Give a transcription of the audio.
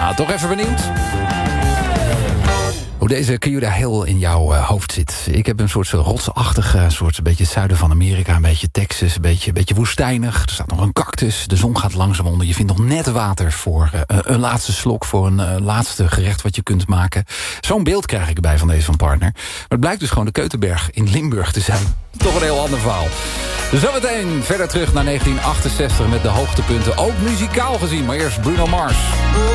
Nou, toch even benieuwd hoe deze Cayuga Hill in jouw hoofd zit. Ik heb een soort rotsachtige, soort beetje het zuiden van Amerika, een beetje Texas, een beetje woestijnig. Er staat nog een cactus, de zon gaat langzaam onder. Je vindt nog net water voor een laatste slok, voor een laatste gerecht wat je kunt maken. Zo'n beeld krijg ik erbij van deze van Partner. Maar het blijkt dus gewoon de Keutenberg in Limburg te zijn. Toch een heel ander verhaal. Zometeen verder terug naar 1968 met de hoogtepunten, ook muzikaal gezien. Maar eerst Bruno Mars.